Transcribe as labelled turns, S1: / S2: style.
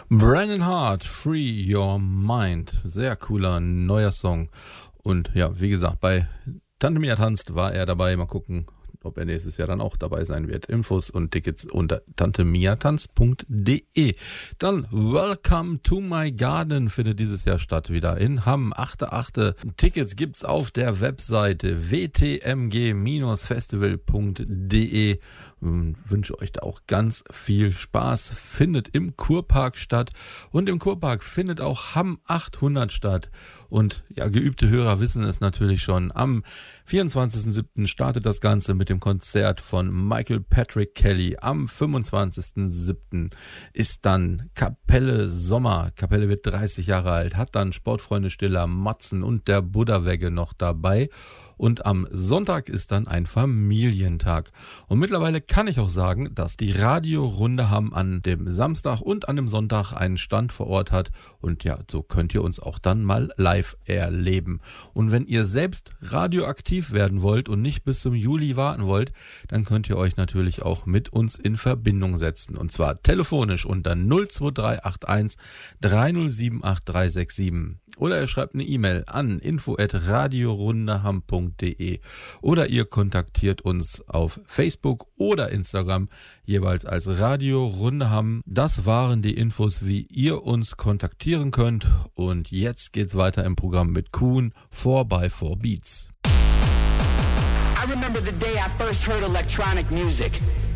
S1: Brandon Hart, Free Your Mind. Sehr cooler neuer Song. Und ja, wie gesagt, bei Tante Mia tanzt war er dabei. Mal gucken, ob er nächstes Jahr dann auch dabei sein wird. Infos und Tickets unter tantemiatanz.de. Dann Welcome to My Garden findet dieses Jahr statt, wieder in Hamm, 8.8. Tickets gibt's auf der Webseite wtmg-festival.de. Wünsche euch da auch ganz viel Spaß. Findet im Kurpark statt. Und im Kurpark findet auch Hamm 800 statt. Und ja, geübte Hörer wissen es natürlich schon. Am 24.07. startet das Ganze mit dem Konzert von Michael Patrick Kelly. Am 25.07. ist dann Kapelle Sommer. Kapelle wird 30 Jahre alt, hat dann Sportfreunde Stiller, Matzen und der Buddha-Wegge noch dabei. Und am Sonntag ist dann ein Familientag. Und mittlerweile kann ich auch sagen, dass die Radiorunde Hamm an dem Samstag und an dem Sonntag einen Stand vor Ort hat. Und ja, so könnt ihr uns auch dann mal live erleben. Und wenn ihr selbst radioaktiv werden wollt und nicht bis zum Juli warten wollt, dann könnt ihr euch natürlich auch mit uns in Verbindung setzen. Und zwar telefonisch unter 02381 3078367. Oder ihr schreibt eine E-Mail an info@radiorundehamm.de oder ihr kontaktiert uns auf Facebook oder Instagram jeweils als Radio Runde Hamm. Das waren die Infos, wie ihr uns kontaktieren könnt. Und jetzt geht's weiter im Programm mit Kuhn 4x4 Beats.
S2: I remember the day I first heard electronic music.